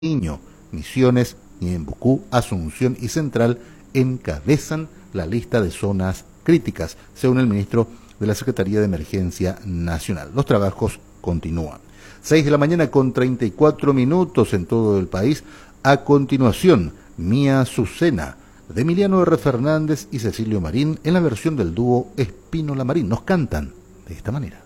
Niño, Misiones, Ñembucú, Asunción y Central encabezan la lista de zonas críticas, según el ministro de la Secretaría de Emergencia Nacional. Los trabajos continúan. 6 de la mañana con 34 minutos en todo el país. A continuación, Mía Azucena, de Emiliano R. Fernández y Cecilio Marín, en la versión del dúo Espínola Marín. Nos cantan de esta manera.